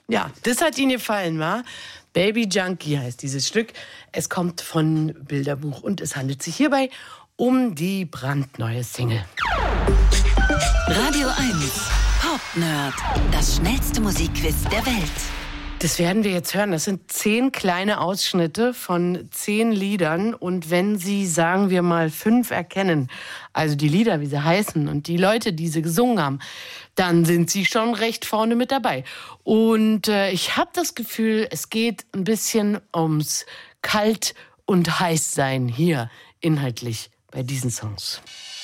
Ja, das hat Ihnen gefallen, wa? Baby Junkie heißt dieses Stück. Es kommt von Bilderbuch und es handelt sich hierbei um die brandneue Single. Radio 1, Pop-Nerd, das schnellste Musikquiz der Welt. Das werden wir jetzt hören. Das sind 10 kleine Ausschnitte von 10 Liedern. Und wenn Sie, sagen wir mal, 5 erkennen, also die Lieder, wie sie heißen und die Leute, die sie gesungen haben, dann sind Sie schon recht vorne mit dabei. Und ich habe das Gefühl, es geht ein bisschen ums Kalt- und Heißsein hier inhaltlich bei diesen Songs.